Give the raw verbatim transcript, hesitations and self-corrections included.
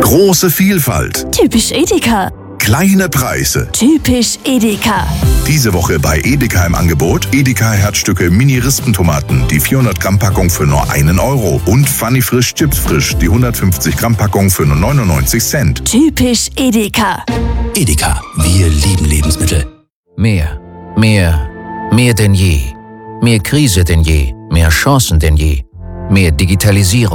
Große Vielfalt. Typisch Edeka. Kleine Preise. Typisch Edeka. Diese Woche bei Edeka im Angebot Edeka Herzstücke Mini-Rispentomaten, die vierhundert Gramm Packung für nur einen Euro und Funny Frisch Chips Frisch, die hundertfünfzig Gramm Packung für nur neunundneunzig Cent. Typisch Edeka. Edeka, wir lieben Lebensmittel. Mehr, mehr, mehr denn je. Mehr Krise denn je, mehr Chancen denn je. Mehr Digitalisierung.